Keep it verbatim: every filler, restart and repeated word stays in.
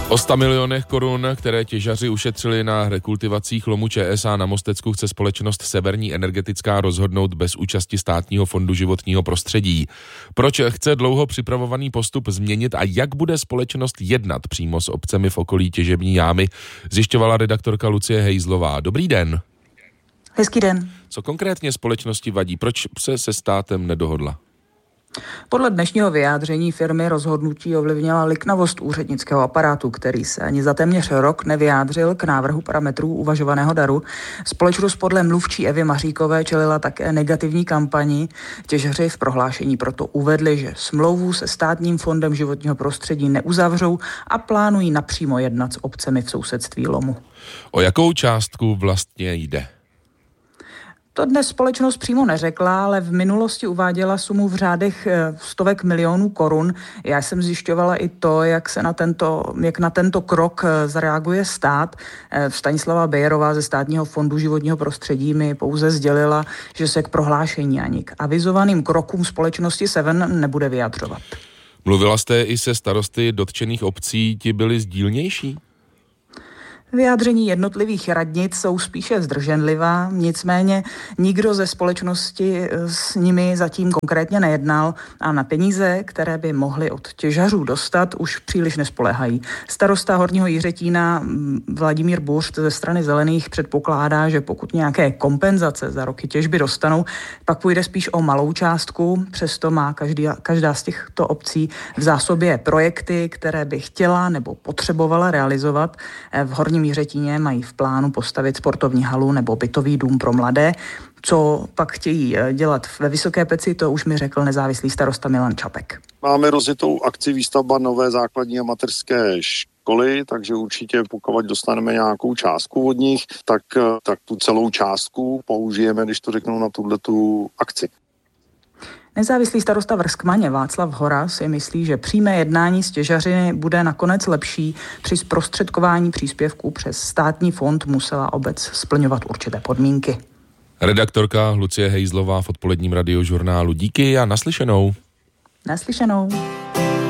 O sto milionech korun, které těžaři ušetřili na rekultivacích lomu Č S A na Mostecku, chce společnost Severní energetická rozhodnout bez účasti Státního fondu životního prostředí. Proč chce dlouho připravovaný postup změnit a jak bude společnost jednat přímo s obcemi v okolí těžební jámy, zjišťovala redaktorka Lucie Hejzlová. Dobrý den. Hezký den. Co konkrétně společnosti vadí? Proč se se státem nedohodla? Podle dnešního vyjádření firmy rozhodnutí ovlivnila liknavost úřednického aparátu, který se ani za téměř rok nevyjádřil k návrhu parametrů uvažovaného daru. Společnost podle mluvčí Evy Maříkové čelila také negativní kampani. Těžaři v prohlášení proto uvedli, že smlouvu se Státním fondem životního prostředí neuzavřou a plánují napřímo jednat s obcemi v sousedství lomu. O jakou částku vlastně jde? To dnes společnost přímo neřekla, ale v minulosti uváděla sumu v řádech stovek milionů korun. Já jsem zjišťovala i to, jak se na tento, jak na tento krok zareaguje stát. Stanislava Bejerová ze Státního fondu životního prostředí mi pouze sdělila, že se k prohlášení ani k avizovaným krokům společnosti Seven nebude vyjadřovat. Mluvila jste i se starosty dotčených obcí, ti byli sdílnější? Vyjádření jednotlivých radnic jsou spíše zdrženlivá, nicméně nikdo ze společnosti s nimi zatím konkrétně nejednal a na peníze, které by mohli od těžařů dostat, už příliš nespoléhají. Starosta Horního Jiřetína Vladimír Buřt ze strany Zelených předpokládá, že pokud nějaké kompenzace za roky těžby dostanou, pak půjde spíš o malou částku, přesto má každý, každá z těchto obcí v zásobě projekty, které by chtěla nebo potřebovala realizovat. V Horním Jiřetíně mají v plánu postavit sportovní halu nebo bytový dům pro mladé. Co pak chtějí dělat ve Vysoké Peci, to už mi řekl nezávislý starosta Milan Čapek. Máme rozjetou akci výstavba nové základní a mateřské školy, takže určitě pokud dostaneme nějakou částku od nich, tak, tak tu celou částku použijeme, když to řeknu, na tuhletu akci. Nezávislý starosta Vrskmaně Václav Hora si myslí, že přímé jednání s těžaři bude nakonec lepší. Při zprostředkování příspěvků přes Státní fond musela obec splňovat určité podmínky. Redaktorka Lucie Hejzlová v odpoledním radiožurnálu. Díky a naslyšenou. Naslyšenou.